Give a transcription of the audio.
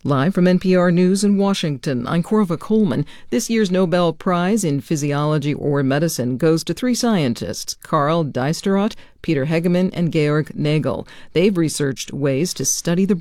Live from NPR News in Washington, I'm Corva Coleman. This year's Nobel Prize in Physiology or Medicine goes to three scientists, Karl Dijksterhuis, Peter Hegemann, and Georg Nagel. They've researched ways to study the